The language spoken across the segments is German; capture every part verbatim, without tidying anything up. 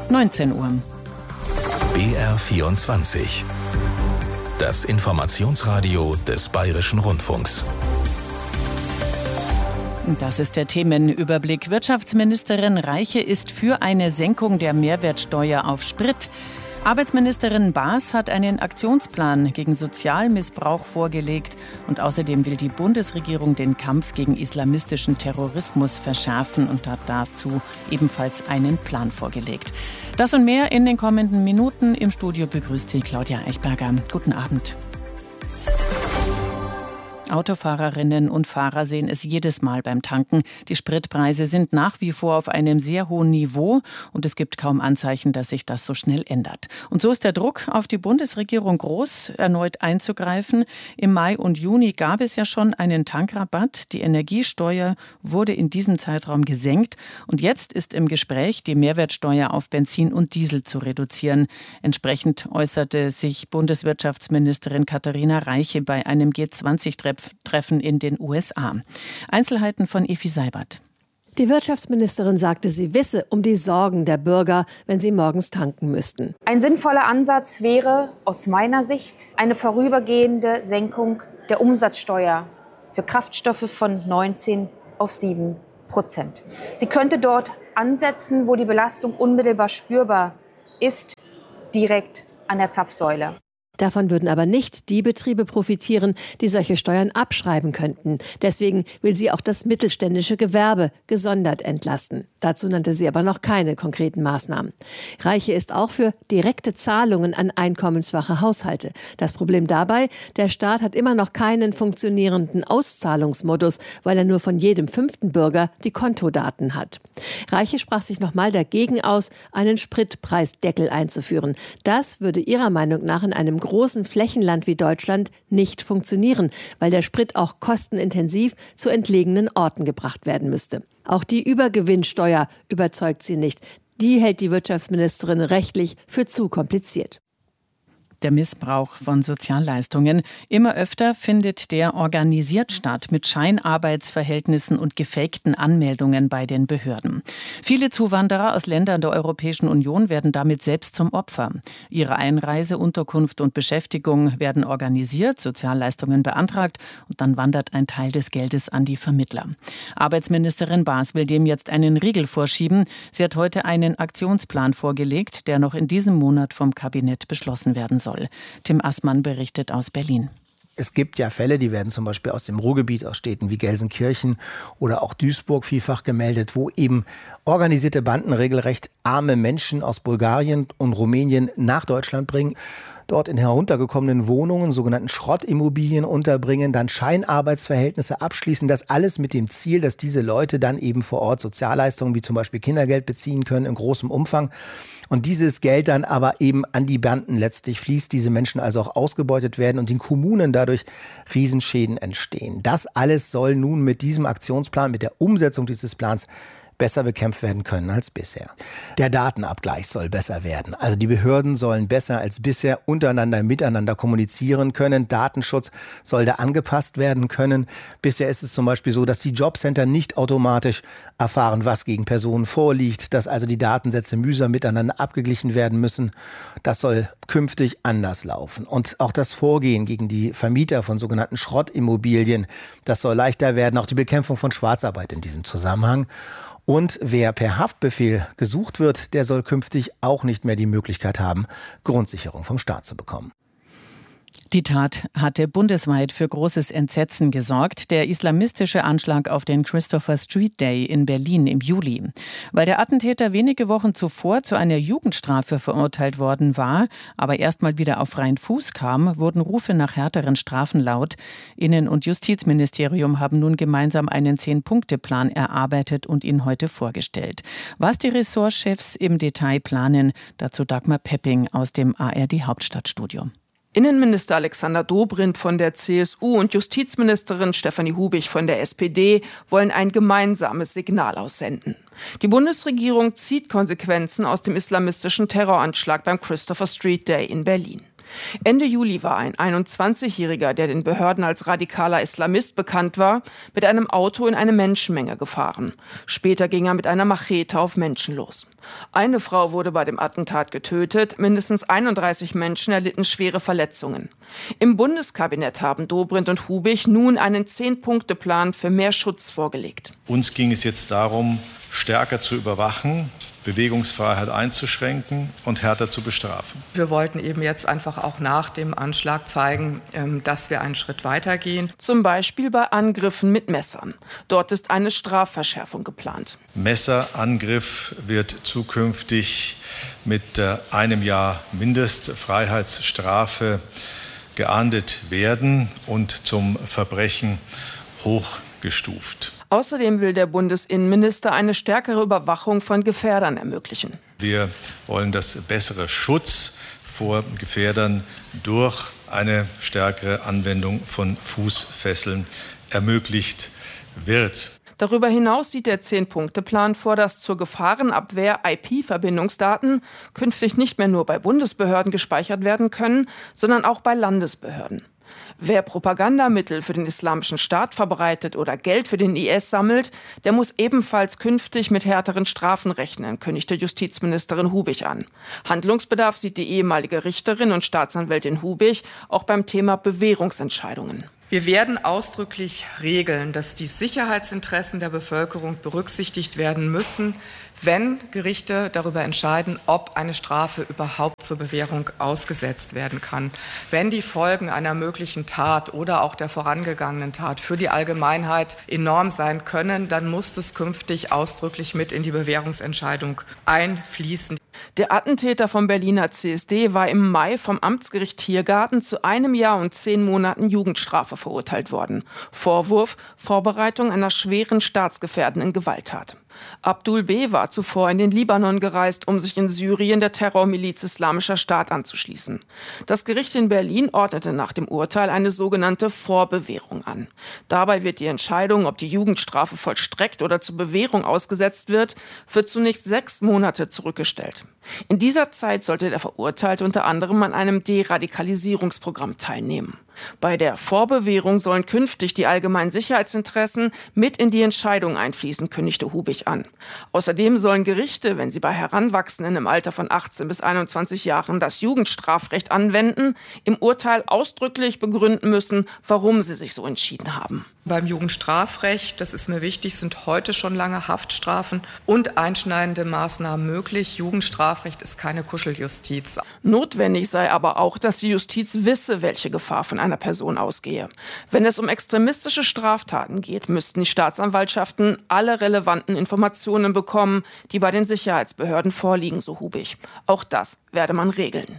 neunzehn Uhr. B R vierundzwanzig. Das Informationsradio des Bayerischen Rundfunks. Das ist der Themenüberblick. Wirtschaftsministerin Reiche ist für eine Senkung der Mehrwertsteuer auf Sprit. Arbeitsministerin Baas hat einen Aktionsplan gegen Sozialmissbrauch vorgelegt und außerdem will die Bundesregierung den Kampf gegen islamistischen Terrorismus verschärfen und hat dazu ebenfalls einen Plan vorgelegt. Das und mehr in den kommenden Minuten. Im Studio begrüßt Sie Claudia Eichberger. Guten Abend. Autofahrerinnen und Fahrer sehen es jedes Mal beim Tanken. Die Spritpreise sind nach wie vor auf einem sehr hohen Niveau und es gibt kaum Anzeichen, dass sich das so schnell ändert. Und so ist der Druck auf die Bundesregierung groß, erneut einzugreifen. Im Mai und Juni gab es ja schon einen Tankrabatt. Die Energiesteuer wurde in diesem Zeitraum gesenkt und jetzt ist im Gespräch, die Mehrwertsteuer auf Benzin und Diesel zu reduzieren. Entsprechend äußerte sich Bundeswirtschaftsministerin Katharina Reiche bei einem G zwanzig-Treffen Treffen in den U S A. Einzelheiten von Evi Seibert. Die Wirtschaftsministerin sagte, sie wisse um die Sorgen der Bürger, wenn sie morgens tanken müssten. Ein sinnvoller Ansatz wäre aus meiner Sicht eine vorübergehende Senkung der Umsatzsteuer für Kraftstoffe von neunzehn auf sieben Prozent. Sie könnte dort ansetzen, wo die Belastung unmittelbar spürbar ist, direkt an der Zapfsäule. Davon würden aber nicht die Betriebe profitieren, die solche Steuern abschreiben könnten. Deswegen will sie auch das mittelständische Gewerbe gesondert entlasten. Dazu nannte sie aber noch keine konkreten Maßnahmen. Reiche ist auch für direkte Zahlungen an einkommensschwache Haushalte. Das Problem dabei, der Staat hat immer noch keinen funktionierenden Auszahlungsmodus, weil er nur von jedem fünften Bürger die Kontodaten hat. Reiche sprach sich nochmal dagegen aus, einen Spritpreisdeckel einzuführen. Das würde ihrer Meinung nach in einem großen Flächenland wie Deutschland nicht funktionieren, weil der Sprit auch kostenintensiv zu entlegenen Orten gebracht werden müsste. Auch die Übergewinnsteuer überzeugt sie nicht. Die hält die Wirtschaftsministerin rechtlich für zu kompliziert. Der Missbrauch von Sozialleistungen. Immer öfter findet der organisiert statt mit Scheinarbeitsverhältnissen und gefakten Anmeldungen bei den Behörden. Viele Zuwanderer aus Ländern der Europäischen Union werden damit selbst zum Opfer. Ihre Einreise, Unterkunft und Beschäftigung werden organisiert, Sozialleistungen beantragt und dann wandert ein Teil des Geldes an die Vermittler. Arbeitsministerin Baas will dem jetzt einen Riegel vorschieben. Sie hat heute einen Aktionsplan vorgelegt, der noch in diesem Monat vom Kabinett beschlossen werden soll. Tim Assmann berichtet aus Berlin. Es gibt ja Fälle, die werden zum Beispiel aus dem Ruhrgebiet, aus Städten wie Gelsenkirchen oder auch Duisburg vielfach gemeldet, wo eben organisierte Banden regelrecht arme Menschen aus Bulgarien und Rumänien nach Deutschland bringen, dort in heruntergekommenen Wohnungen, sogenannten Schrottimmobilien unterbringen, dann Scheinarbeitsverhältnisse abschließen. Das alles mit dem Ziel, dass diese Leute dann eben vor Ort Sozialleistungen wie zum Beispiel Kindergeld beziehen können in großem Umfang. Und dieses Geld dann aber eben an die Banden letztlich fließt, diese Menschen also auch ausgebeutet werden und den Kommunen dadurch Riesenschäden entstehen. Das alles soll nun mit diesem Aktionsplan, mit der Umsetzung dieses Plans besser bekämpft werden können als bisher. Der Datenabgleich soll besser werden. Also die Behörden sollen besser als bisher untereinander, miteinander kommunizieren können. Datenschutz soll da angepasst werden können. Bisher ist es zum Beispiel so, dass die Jobcenter nicht automatisch erfahren, was gegen Personen vorliegt, dass also die Datensätze mühsam miteinander abgeglichen werden müssen. Das soll künftig anders laufen. Und auch das Vorgehen gegen die Vermieter von sogenannten Schrottimmobilien, das soll leichter werden. Auch die Bekämpfung von Schwarzarbeit in diesem Zusammenhang. Und wer per Haftbefehl gesucht wird, der soll künftig auch nicht mehr die Möglichkeit haben, Grundsicherung vom Staat zu bekommen. Die Tat hatte bundesweit für großes Entsetzen gesorgt, der islamistische Anschlag auf den Christopher Street Day in Berlin im Juli. Weil der Attentäter wenige Wochen zuvor zu einer Jugendstrafe verurteilt worden war, aber erst mal wieder auf freien Fuß kam, wurden Rufe nach härteren Strafen laut. Innen- und Justizministerium haben nun gemeinsam einen Zehn-Punkte-Plan erarbeitet und ihn heute vorgestellt. Was die Ressortchefs im Detail planen, dazu Dagmar Pepping aus dem A R D-Hauptstadtstudio. Innenminister Alexander Dobrindt von der C S U und Justizministerin Stefanie Hubig von der S P D wollen ein gemeinsames Signal aussenden. Die Bundesregierung zieht Konsequenzen aus dem islamistischen Terroranschlag beim Christopher Street Day in Berlin. Ende Juli war ein einundzwanzigjähriger, der den Behörden als radikaler Islamist bekannt war, mit einem Auto in eine Menschenmenge gefahren. Später ging er mit einer Machete auf Menschen los. Eine Frau wurde bei dem Attentat getötet, mindestens einunddreißig Menschen erlitten schwere Verletzungen. Im Bundeskabinett haben Dobrindt und Hubig nun einen Zehn-Punkte-Plan für mehr Schutz vorgelegt. Uns ging es jetzt darum, stärker zu überwachen, Bewegungsfreiheit einzuschränken und härter zu bestrafen. Wir wollten eben jetzt einfach auch nach dem Anschlag zeigen, dass wir einen Schritt weitergehen. Zum Beispiel bei Angriffen mit Messern. Dort ist eine Strafverschärfung geplant. Messerangriff wird zukünftig mit einem Jahr Mindestfreiheitsstrafe geahndet werden und zum Verbrechen hochgestuft. Außerdem will der Bundesinnenminister eine stärkere Überwachung von Gefährdern ermöglichen. Wir wollen, dass bessere Schutz vor Gefährdern durch eine stärkere Anwendung von Fußfesseln ermöglicht wird. Darüber hinaus sieht der Zehn-Punkte-Plan vor, dass zur Gefahrenabwehr I P-Verbindungsdaten künftig nicht mehr nur bei Bundesbehörden gespeichert werden können, sondern auch bei Landesbehörden. Wer Propagandamittel für den Islamischen Staat verbreitet oder Geld für den I S sammelt, der muss ebenfalls künftig mit härteren Strafen rechnen, kündigte Justizministerin Hubig an. Handlungsbedarf sieht die ehemalige Richterin und Staatsanwältin Hubig auch beim Thema Bewährungsentscheidungen. Wir werden ausdrücklich regeln, dass die Sicherheitsinteressen der Bevölkerung berücksichtigt werden müssen, wenn Gerichte darüber entscheiden, ob eine Strafe überhaupt zur Bewährung ausgesetzt werden kann. Wenn die Folgen einer möglichen Tat oder auch der vorangegangenen Tat für die Allgemeinheit enorm sein können, dann muss es künftig ausdrücklich mit in die Bewährungsentscheidung einfließen. Der Attentäter vom Berliner C S D war im Mai vom Amtsgericht Tiergarten zu einem Jahr und zehn Monaten Jugendstrafe verurteilt worden. Vorwurf: Vorbereitung einer schweren staatsgefährdenden Gewalttat. Abdul B. war zuvor in den Libanon gereist, um sich in Syrien der Terrormiliz Islamischer Staat anzuschließen. Das Gericht in Berlin ordnete nach dem Urteil eine sogenannte Vorbewährung an. Dabei wird die Entscheidung, ob die Jugendstrafe vollstreckt oder zur Bewährung ausgesetzt wird, für zunächst sechs Monate zurückgestellt. In dieser Zeit sollte der Verurteilte unter anderem an einem Deradikalisierungsprogramm teilnehmen. Bei der Vorbewährung sollen künftig die allgemeinen Sicherheitsinteressen mit in die Entscheidung einfließen, kündigte Hubig an. Außerdem sollen Gerichte, wenn sie bei Heranwachsenden im Alter von achtzehn bis einundzwanzig Jahren das Jugendstrafrecht anwenden, im Urteil ausdrücklich begründen müssen, warum sie sich so entschieden haben. Beim Jugendstrafrecht, das ist mir wichtig, sind heute schon lange Haftstrafen und einschneidende Maßnahmen möglich. Jugendstrafrecht ist keine Kuscheljustiz. Notwendig sei aber auch, dass die Justiz wisse, welche Gefahr von einer Person ausgehe. Wenn es um extremistische Straftaten geht, müssten die Staatsanwaltschaften alle relevanten Informationen bekommen, die bei den Sicherheitsbehörden vorliegen, so Hubig. Auch das werde man regeln.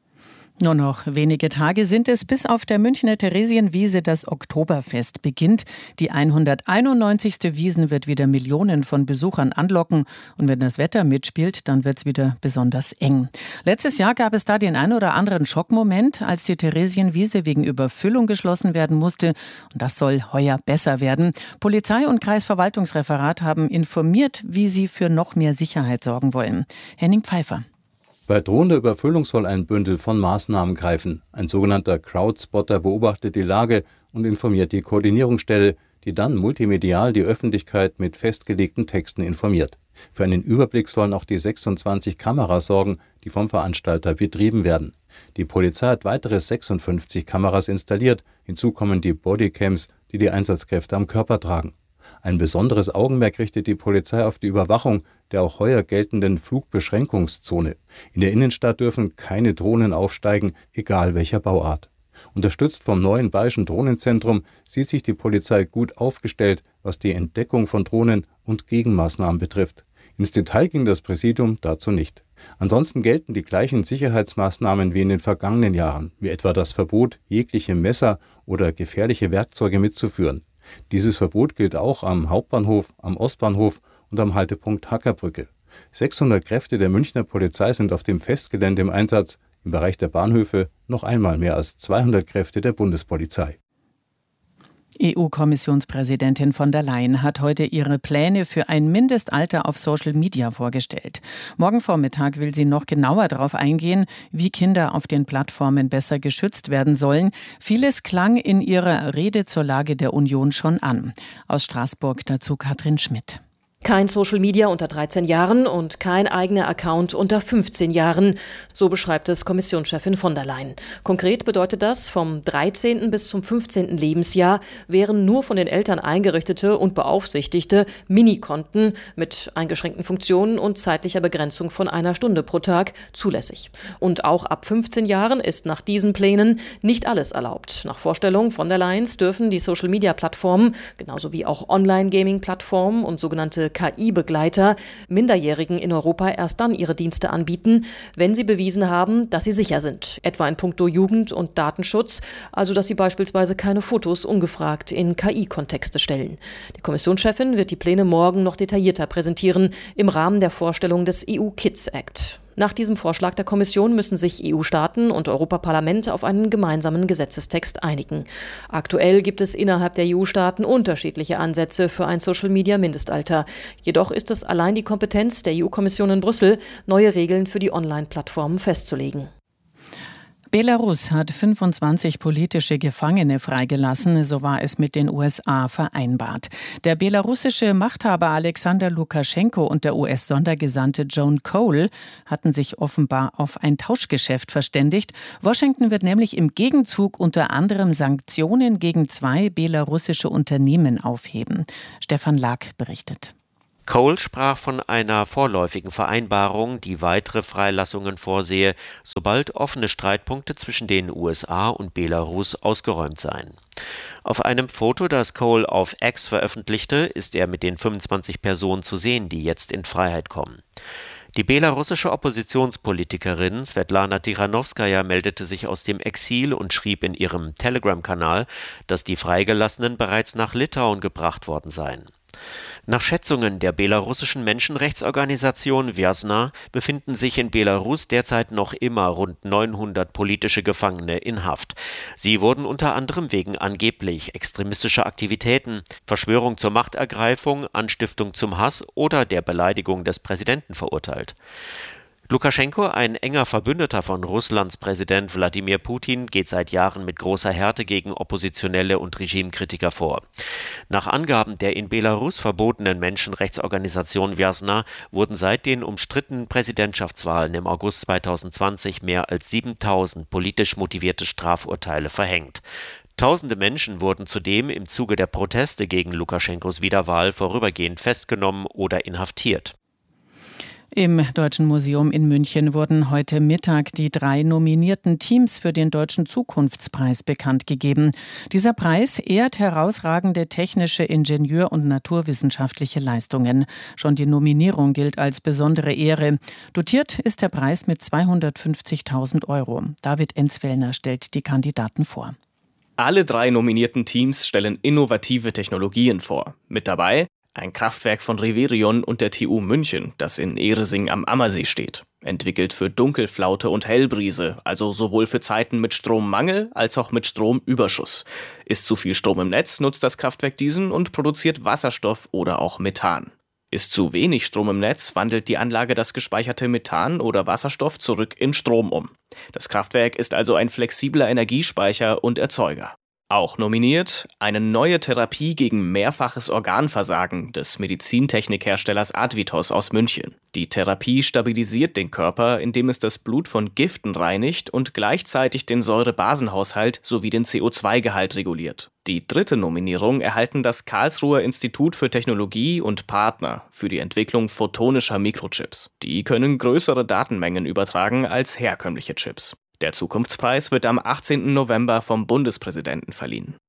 Nur noch wenige Tage sind es, bis auf der Münchner Theresienwiese das Oktoberfest beginnt. Die hunderteinundneunzigste Wiesn wird wieder Millionen von Besuchern anlocken. Und wenn das Wetter mitspielt, dann wird es wieder besonders eng. Letztes Jahr gab es da den ein oder anderen Schockmoment, als die Theresienwiese wegen Überfüllung geschlossen werden musste. Und das soll heuer besser werden. Polizei und Kreisverwaltungsreferat haben informiert, wie sie für noch mehr Sicherheit sorgen wollen. Henning Pfeiffer. Bei drohender Überfüllung soll ein Bündel von Maßnahmen greifen. Ein sogenannter Crowdspotter beobachtet die Lage und informiert die Koordinierungsstelle, die dann multimedial die Öffentlichkeit mit festgelegten Texten informiert. Für einen Überblick sollen auch die sechsundzwanzig Kameras sorgen, die vom Veranstalter betrieben werden. Die Polizei hat weitere sechsundfünfzig Kameras installiert. Hinzu kommen die Bodycams, die die Einsatzkräfte am Körper tragen. Ein besonderes Augenmerk richtet die Polizei auf die Überwachung der auch heuer geltenden Flugbeschränkungszone. In der Innenstadt dürfen keine Drohnen aufsteigen, egal welcher Bauart. Unterstützt vom neuen Bayerischen Drohnenzentrum sieht sich die Polizei gut aufgestellt, was die Entdeckung von Drohnen und Gegenmaßnahmen betrifft. Ins Detail ging das Präsidium dazu nicht. Ansonsten gelten die gleichen Sicherheitsmaßnahmen wie in den vergangenen Jahren, wie etwa das Verbot, jegliche Messer oder gefährliche Werkzeuge mitzuführen. Dieses Verbot gilt auch am Hauptbahnhof, am Ostbahnhof und am Haltepunkt Hackerbrücke. sechshundert Kräfte der Münchner Polizei sind auf dem Festgelände im Einsatz, im Bereich der Bahnhöfe noch einmal mehr als zweihundert Kräfte der Bundespolizei. E U-Kommissionspräsidentin von der Leyen hat heute ihre Pläne für ein Mindestalter auf Social Media vorgestellt. Morgen Vormittag will sie noch genauer darauf eingehen, wie Kinder auf den Plattformen besser geschützt werden sollen. Vieles klang in ihrer Rede zur Lage der Union schon an. Aus Straßburg dazu Katrin Schmidt. Kein Social Media unter dreizehn Jahren und kein eigener Account unter fünfzehn Jahren. So beschreibt es Kommissionschefin von der Leyen. Konkret bedeutet das, vom dreizehnten bis zum fünfzehnten Lebensjahr wären nur von den Eltern eingerichtete und beaufsichtigte Minikonten mit eingeschränkten Funktionen und zeitlicher Begrenzung von einer Stunde pro Tag zulässig. Und auch ab fünfzehn Jahren ist nach diesen Plänen nicht alles erlaubt. Nach Vorstellung von der Leyen dürfen die Social-Media-Plattformen, genauso wie auch Online-Gaming-Plattformen und sogenannte K I-Begleiter Minderjährigen in Europa erst dann ihre Dienste anbieten, wenn sie bewiesen haben, dass sie sicher sind, etwa in puncto Jugend- und Datenschutz, also dass sie beispielsweise keine Fotos ungefragt in K I-Kontexte stellen. Die Kommissionschefin wird die Pläne morgen noch detaillierter präsentieren im Rahmen der Vorstellung des E U-Kids Act. Nach diesem Vorschlag der Kommission müssen sich E U-Staaten und Europaparlament auf einen gemeinsamen Gesetzestext einigen. Aktuell gibt es innerhalb der E U-Staaten unterschiedliche Ansätze für ein Social-Media-Mindestalter. Jedoch ist es allein die Kompetenz der E U-Kommission in Brüssel, neue Regeln für die Online-Plattformen festzulegen. Belarus hat fünfundzwanzig politische Gefangene freigelassen, so war es mit den U S A vereinbart. Der belarussische Machthaber Alexander Lukaschenko und der U S-Sondergesandte Joan Cole hatten sich offenbar auf ein Tauschgeschäft verständigt. Washington wird nämlich im Gegenzug unter anderem Sanktionen gegen zwei belarussische Unternehmen aufheben. Stefan Lag berichtet. Cole sprach von einer vorläufigen Vereinbarung, die weitere Freilassungen vorsehe, sobald offene Streitpunkte zwischen den U S A und Belarus ausgeräumt seien. Auf einem Foto, das Cole auf X veröffentlichte, ist er mit den fünfundzwanzig Personen zu sehen, die jetzt in Freiheit kommen. Die belarussische Oppositionspolitikerin Svetlana Tichanowskaja meldete sich aus dem Exil und schrieb in ihrem Telegram-Kanal, dass die Freigelassenen bereits nach Litauen gebracht worden seien. Nach Schätzungen der belarussischen Menschenrechtsorganisation Vjasna befinden sich in Belarus derzeit noch immer rund neunhundert politische Gefangene in Haft. Sie wurden unter anderem wegen angeblich extremistischer Aktivitäten, Verschwörung zur Machtergreifung, Anstiftung zum Hass oder der Beleidigung des Präsidenten verurteilt. Lukaschenko, ein enger Verbündeter von Russlands Präsident Wladimir Putin, geht seit Jahren mit großer Härte gegen Oppositionelle und Regimekritiker vor. Nach Angaben der in Belarus verbotenen Menschenrechtsorganisation Vjasna wurden seit den umstrittenen Präsidentschaftswahlen im August zweitausendzwanzig mehr als siebentausend politisch motivierte Strafurteile verhängt. Tausende Menschen wurden zudem im Zuge der Proteste gegen Lukaschenkos Wiederwahl vorübergehend festgenommen oder inhaftiert. Im Deutschen Museum in München wurden heute Mittag die drei nominierten Teams für den Deutschen Zukunftspreis bekannt gegeben. Dieser Preis ehrt herausragende technische, Ingenieur- und naturwissenschaftliche Leistungen. Schon die Nominierung gilt als besondere Ehre. Dotiert ist der Preis mit zweihundertfünfzigtausend Euro. David Enzfellner stellt die Kandidaten vor. Alle drei nominierten Teams stellen innovative Technologien vor. Mit dabei ein Kraftwerk von Reverion und der T U München, das in Ehresing am Ammersee steht. Entwickelt für Dunkelflaute und Hellbrise, also sowohl für Zeiten mit Strommangel als auch mit Stromüberschuss. Ist zu viel Strom im Netz, nutzt das Kraftwerk diesen und produziert Wasserstoff oder auch Methan. Ist zu wenig Strom im Netz, wandelt die Anlage das gespeicherte Methan oder Wasserstoff zurück in Strom um. Das Kraftwerk ist also ein flexibler Energiespeicher und Erzeuger. Auch nominiert eine neue Therapie gegen mehrfaches Organversagen des Medizintechnikherstellers Advitos aus München. Die Therapie stabilisiert den Körper, indem es das Blut von Giften reinigt und gleichzeitig den Säurebasenhaushalt sowie den C O zwei Gehalt reguliert. Die dritte Nominierung erhalten das Karlsruher Institut für Technologie und Partner für die Entwicklung photonischer Mikrochips. Die können größere Datenmengen übertragen als herkömmliche Chips. Der Zukunftspreis wird am achtzehnten November vom Bundespräsidenten verliehen.